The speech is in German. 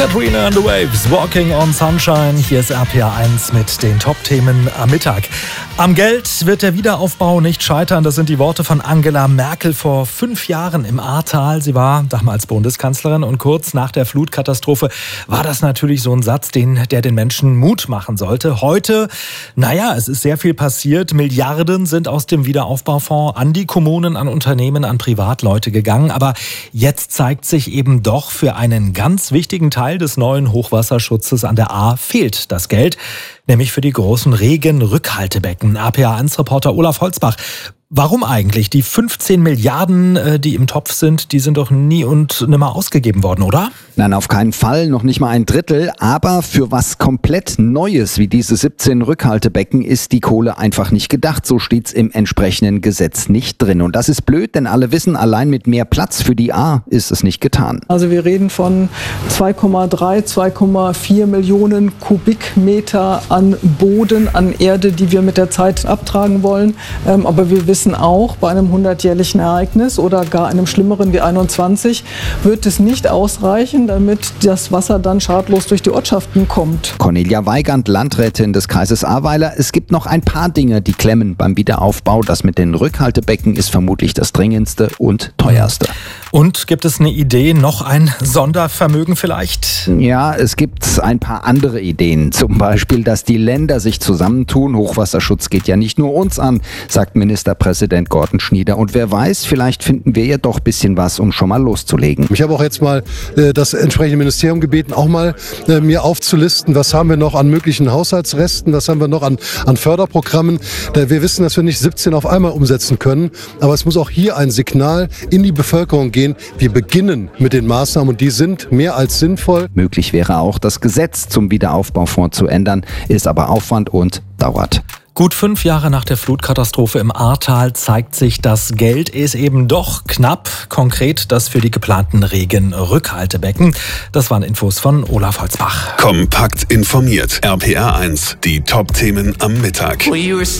Katrina and the Waves, Walking on Sunshine. Hier ist RPA 1 mit den Top-Themen am Mittag. Am Geld wird der Wiederaufbau nicht scheitern. Das sind die Worte von Angela Merkel vor 5 Jahren im Ahrtal. Sie war damals Bundeskanzlerin und kurz nach der Flutkatastrophe war das natürlich so ein Satz, der den Menschen Mut machen sollte. Heute, es ist sehr viel passiert. Milliarden sind aus dem Wiederaufbaufonds an die Kommunen, an Unternehmen, an Privatleute gegangen. Aber jetzt zeigt sich eben doch, für einen ganz wichtigen Teil des neuen Hochwasserschutzes an der Ahr fehlt das Geld, nämlich für die großen Regenrückhaltebecken. RPA1-Reporter Olaf Holzbach. Warum eigentlich? Die 15 Milliarden, die im Topf sind, die sind doch nie und nimmer ausgegeben worden, oder? Nein, auf keinen Fall, noch nicht mal ein Drittel. Aber für was komplett Neues wie diese 17 Rückhaltebecken ist die Kohle einfach nicht gedacht. So steht's im entsprechenden Gesetz nicht drin. Und das ist blöd, denn alle wissen, allein mit mehr Platz für die Ahr ist es nicht getan. Also wir reden von 2,3, 2,4 Millionen Kubikmeter an Boden, an Erde, die wir mit der Zeit abtragen wollen. Aber wir wissen auch, bei einem 100-jährlichen Ereignis oder gar einem schlimmeren wie 21 wird es nicht ausreichen, damit das Wasser dann schadlos durch die Ortschaften kommt. Cornelia Weigand, Landrätin des Kreises Ahrweiler. Es gibt noch ein paar Dinge, die klemmen beim Wiederaufbau. Das mit den Rückhaltebecken ist vermutlich das dringendste und teuerste. Und gibt es eine Idee, noch ein Sondervermögen vielleicht? Ja, es gibt ein paar andere Ideen. Zum Beispiel, dass die Länder sich zusammentun. Hochwasserschutz geht ja nicht nur uns an, sagt Ministerpräsident Gordon Schnieder. Und wer weiß, vielleicht finden wir ja doch ein bisschen was, um schon mal loszulegen. Ich habe auch jetzt mal das entsprechende Ministerium gebeten, auch mal mir aufzulisten, was haben wir noch an möglichen Haushaltsresten, was haben wir noch an Förderprogrammen. Wir wissen, dass wir nicht 17 auf einmal umsetzen können, aber es muss auch hier ein Signal in die Bevölkerung gehen. Wir beginnen mit den Maßnahmen und die sind mehr als sinnvoll. Möglich wäre auch, das Gesetz zum Wiederaufbaufonds zu ändern, ist aber Aufwand und dauert. Gut 5 Jahre nach der Flutkatastrophe im Ahrtal zeigt sich, das Geld ist eben doch knapp. Konkret das für die geplanten Regenrückhaltebecken. Das waren Infos von Olaf Holzbach. Kompakt informiert. RPA 1, die Top-Themen am Mittag.